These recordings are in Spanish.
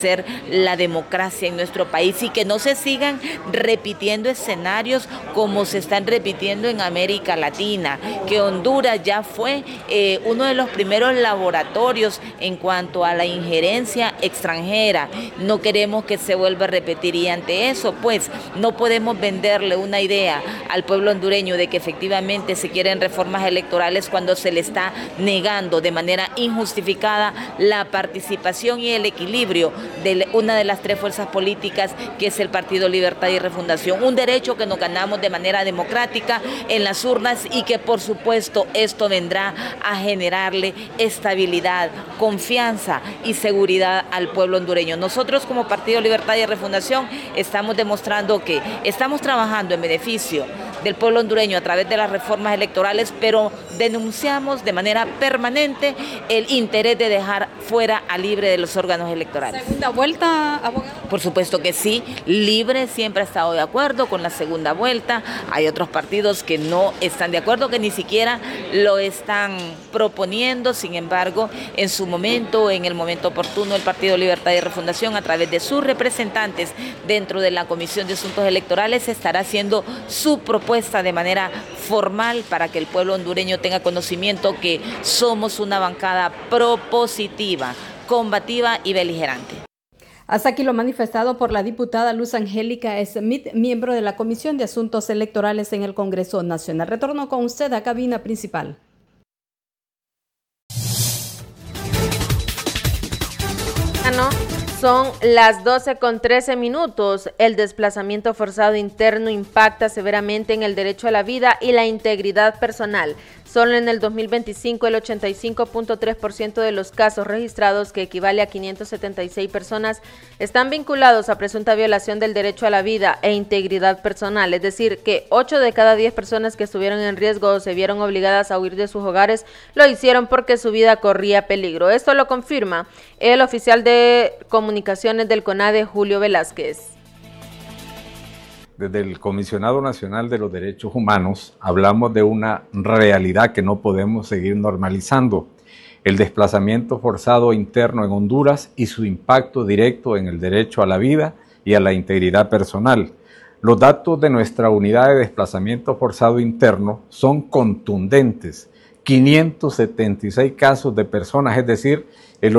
la democracia en nuestro país y que no se sigan repitiendo escenarios como se están repitiendo en América Latina, que Honduras ya fue uno de los primeros laboratorios en cuanto a la injerencia extranjera. No queremos que se vuelva a repetir y ante eso pues no podemos venderle una idea al pueblo hondureño de que efectivamente se quieren reformas electorales cuando se le está negando de manera injustificada la participación y el equilibrio de una de las tres fuerzas políticas que es el Partido Libertad y Refundación, un derecho que nos ganamos de manera democrática en las urnas y que por supuesto esto vendrá a generarle estabilidad, confianza y seguridad al pueblo hondureño. Nosotros como Partido Libertad y Refundación estamos demostrando que estamos trabajando en beneficio del pueblo hondureño a través de las reformas electorales, pero denunciamos de manera permanente el interés de dejar fuera a Libre de los órganos electorales. ¿Segunda vuelta, abogada? Por supuesto que sí, Libre siempre ha estado de acuerdo con la segunda vuelta. Hay otros partidos que no están de acuerdo, que ni siquiera lo están proponiendo. Sin embargo, en su momento, en el momento oportuno, el Partido Libertad y Refundación, a través de sus representantes dentro de la Comisión de Asuntos Electorales, estará haciendo su propuesta de manera formal para que el pueblo hondureño tenga conocimiento que somos una bancada propositiva, combativa y beligerante. Hasta aquí lo manifestado por la diputada Luz Angélica Smith, miembro de la Comisión de Asuntos Electorales en el Congreso Nacional. Retorno con usted a cabina principal. Son las 12:13. El desplazamiento forzado interno impacta severamente en el derecho a la vida y la integridad personal. Solo en el 2025 el 85.3% de los casos registrados, que equivale a 576 personas, están vinculados a presunta violación del derecho a la vida e integridad personal. Es decir, que 8 de cada 10 personas que estuvieron en riesgo o se vieron obligadas a huir de sus hogares lo hicieron porque su vida corría peligro. Esto lo confirma el oficial de comunicaciones del CONADE, Julio Velázquez. Desde el Comisionado Nacional de los Derechos Humanos hablamos de una realidad que no podemos seguir normalizando: el desplazamiento forzado interno en Honduras y su impacto directo en el derecho a la vida y a la integridad personal. Los datos de nuestra unidad de desplazamiento forzado interno son contundentes: 576 casos de personas, es decir, el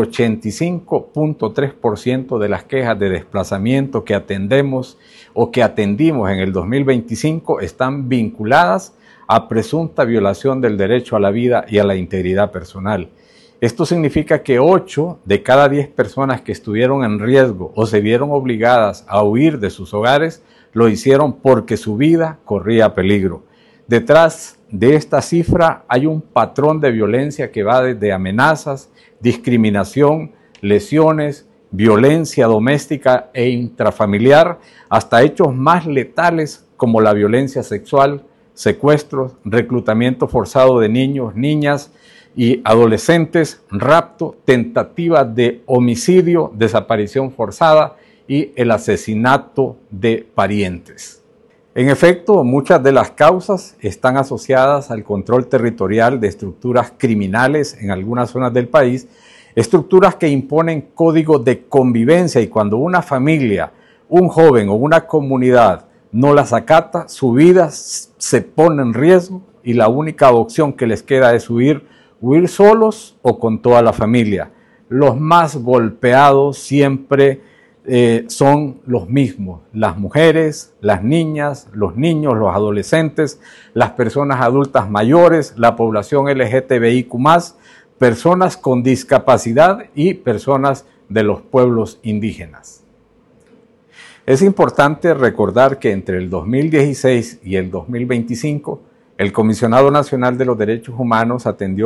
85.3% de las quejas de desplazamiento que atendemos o que atendimos en el 2025 están vinculadas a presunta violación del derecho a la vida y a la integridad personal. Esto significa que 8 de cada 10 personas que estuvieron en riesgo o se vieron obligadas a huir de sus hogares lo hicieron porque su vida corría peligro. Detrás de esta cifra hay un patrón de violencia que va desde amenazas, discriminación, lesiones, violencia doméstica e intrafamiliar, hasta hechos más letales como la violencia sexual, secuestros, reclutamiento forzado de niños, niñas y adolescentes, rapto, tentativas de homicidio, desaparición forzada y el asesinato de parientes. En efecto, muchas de las causas están asociadas al control territorial de estructuras criminales en algunas zonas del país, estructuras que imponen códigos de convivencia, y cuando una familia, un joven o una comunidad no las acata, su vida se pone en riesgo y la única opción que les queda es huir solos o con toda la familia. Los más golpeados siempre son los mismos: las mujeres, las niñas, los niños, los adolescentes, las personas adultas mayores, la población LGTBIQ+, personas con discapacidad y personas de los pueblos indígenas. Es importante recordar que entre el 2016 y el 2025, el Comisionado Nacional de los Derechos Humanos atendió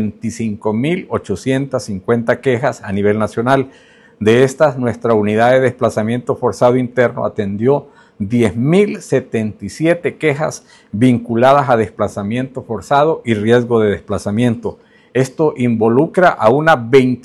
95.850 quejas a nivel nacional. De estas, nuestra unidad de desplazamiento forzado interno atendió 10.077 quejas vinculadas a desplazamiento forzado y riesgo de desplazamiento. Esto involucra a unas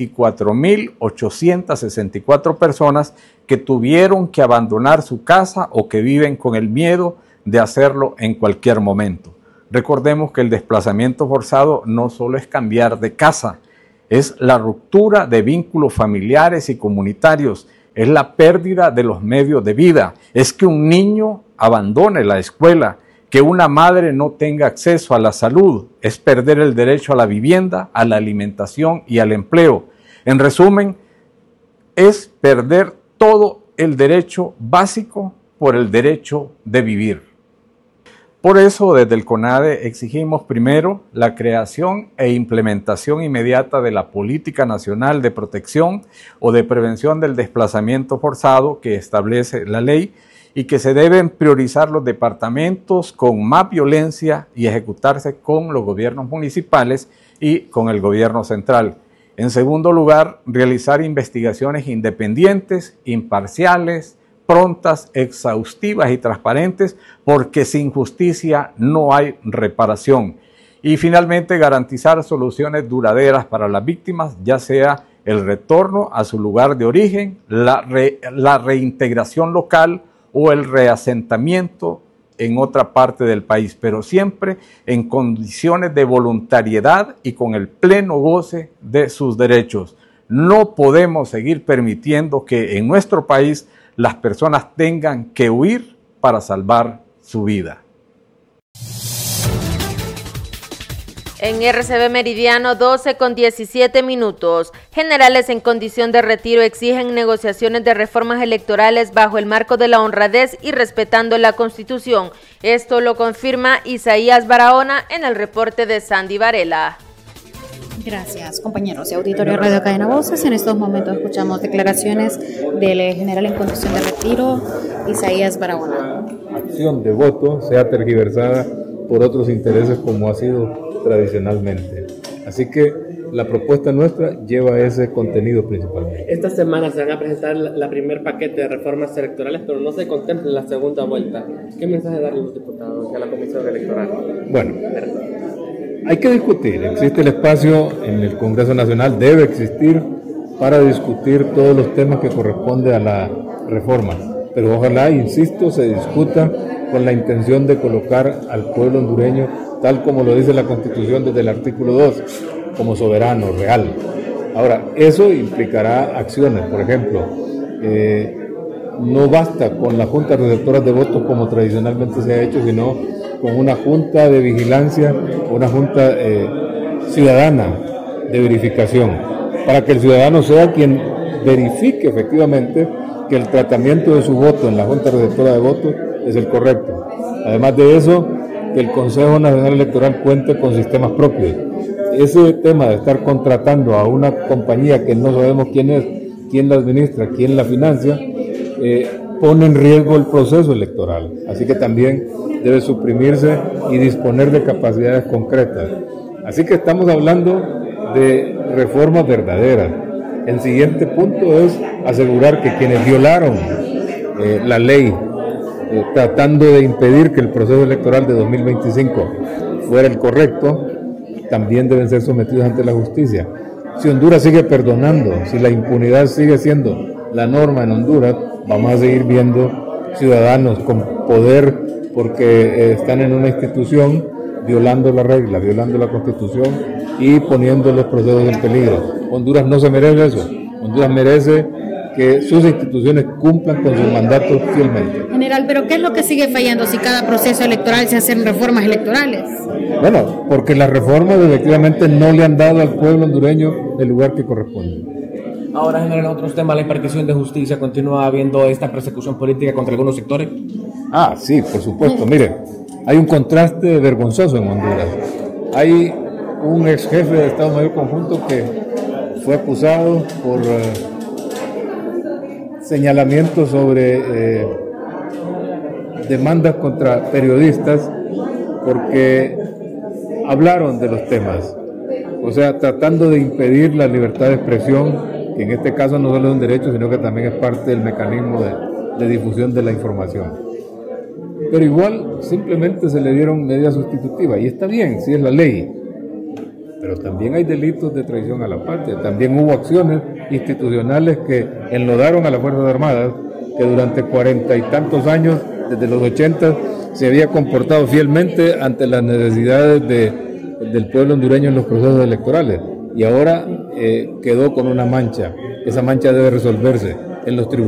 24.864 personas que tuvieron que abandonar su casa o que viven con el miedo de hacerlo en cualquier momento. Recordemos que el desplazamiento forzado no solo es cambiar de casa, es la ruptura de vínculos familiares y comunitarios, es la pérdida de los medios de vida, es que un niño abandone la escuela, que una madre no tenga acceso a la salud, es perder el derecho a la vivienda, a la alimentación y al empleo. En resumen, es perder todo el derecho básico por el derecho de vivir. Por eso, desde el CONADE exigimos primero la creación e implementación inmediata de la Política Nacional de Protección o de Prevención del Desplazamiento Forzado que establece la ley y que se deben priorizar los departamentos con más violencia y ejecutarse con los gobiernos municipales y con el gobierno central. En segundo lugar, realizar investigaciones independientes, imparciales, prontas, exhaustivas y transparentes, porque sin justicia no hay reparación. Y finalmente, garantizar soluciones duraderas para las víctimas, ya sea el retorno a su lugar de origen, la reintegración local o el reasentamiento en otra parte del país, pero siempre en condiciones de voluntariedad y con el pleno goce de sus derechos. No podemos seguir permitiendo que en nuestro país las personas tengan que huir para salvar su vida. En RCB Meridiano 12:17. Generales en condición de retiro exigen negociaciones de reformas electorales bajo el marco de la honradez y respetando la Constitución. Esto lo confirma Isaías Barahona en el reporte de Sandy Varela. Gracias, compañeros y auditorio de Radio Cadena Voces. En estos momentos escuchamos declaraciones del general en condición de retiro, Isaías Barahona. Acción de voto sea tergiversada por otros intereses como ha sido tradicionalmente. Así que la propuesta nuestra lleva ese contenido principalmente. Esta semana se van a presentar la primer paquete de reformas electorales, pero no se contempla la segunda vuelta. ¿Qué mensaje darle a los diputados y a la Comisión Electoral? Bueno, hay que discutir. Existe el espacio en el Congreso Nacional, debe existir para discutir todos los temas que corresponden a la reforma. Pero ojalá, insisto, se discuta con la intención de colocar al pueblo hondureño, tal como lo dice la Constitución desde el artículo 2, como soberano real. Ahora, eso implicará acciones. Por ejemplo, no basta con las juntas receptoras de votos como tradicionalmente se ha hecho, sino con una junta de vigilancia, una junta ciudadana de verificación, para que el ciudadano sea quien verifique efectivamente que el tratamiento de su voto en la junta receptora de votos es el correcto. Además de eso, que el Consejo Nacional Electoral cuente con sistemas propios. Ese tema de estar contratando a una compañía que no sabemos quién es, quién la administra, quién la financia, pone en riesgo el proceso electoral. Así que también debe suprimirse y disponer de capacidades concretas. Así que estamos hablando de reformas verdaderas. El siguiente punto es asegurar que quienes violaron la ley, tratando de impedir que el proceso electoral de 2025 fuera el correcto, también deben ser sometidos ante la justicia. Si Honduras sigue perdonando, si la impunidad sigue siendo la norma en Honduras, vamos a seguir viendo ciudadanos con poder porque están en una institución violando la regla, violando la Constitución y poniendo los procesos en peligro. Honduras no se merece eso. Honduras merece que sus instituciones cumplan con sus mandatos fielmente. General, ¿pero qué es lo que sigue fallando si cada proceso electoral se hacen reformas electorales? Bueno, porque las reformas efectivamente no le han dado al pueblo hondureño el lugar que corresponde. Ahora, general, en otros temas, la impartición de justicia, ¿continúa habiendo esta persecución política contra algunos sectores? Ah, sí, por supuesto. Mire, hay un contraste vergonzoso en Honduras. Hay un ex jefe de Estado Mayor Conjunto que fue acusado por señalamientos sobre demandas contra periodistas porque hablaron de los temas, o sea, tratando de impedir la libertad de expresión, que en este caso no solo es un derecho, sino que también es parte del mecanismo de difusión de la información. Pero igual simplemente se le dieron medidas sustitutivas, y está bien, sí es la ley, pero también hay delitos de traición a la patria. También hubo acciones institucionales que enlodaron a las Fuerzas Armadas, que durante 40 y tantos años, desde los 80, se había comportado fielmente ante las necesidades del pueblo hondureño en los procesos electorales. Y ahora quedó con una mancha. Esa mancha debe resolverse. en los tribunales.